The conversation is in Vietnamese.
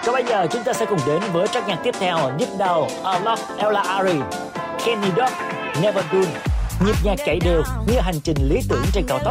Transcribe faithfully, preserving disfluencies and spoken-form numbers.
Còn bây giờ chúng ta sẽ cùng đến với track nhạc tiếp theo, nhịp đầu A Lot Ella Ari, Kenny Dog, Never Done. Nhịp nhạc chạy đều như hành trình lý tưởng trên cao tốc.